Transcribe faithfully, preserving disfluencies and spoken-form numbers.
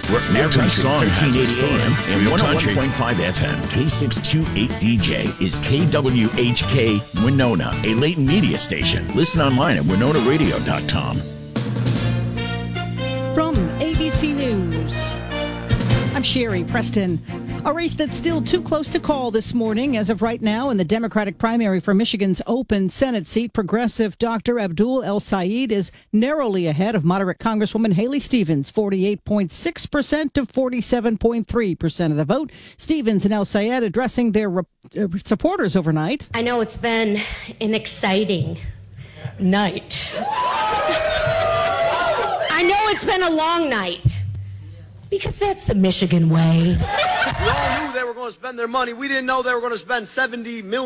We're Every Country, song has thirteen a eighty story. A M and Real one oh one country. point five F M. K six twenty-eight D J is K W H K Winona, a Leighton media station. Listen online at winona radio dot com. From A B C News, I'm Sherry Preston. A race that's still too close to call this morning. As of right now, in the Democratic primary for Michigan's open Senate seat, progressive Doctor Abdul El-Sayed is narrowly ahead of moderate Congresswoman Haley Stevens, forty-eight point six percent to forty-seven point three percent of the vote. Stevens and El-Sayed addressing their re- uh, supporters overnight. I know it's been an exciting night. I know it's been a long night, because that's the Michigan way. We all knew they were going to spend their money. We didn't know they were going to spend seventy million dollars.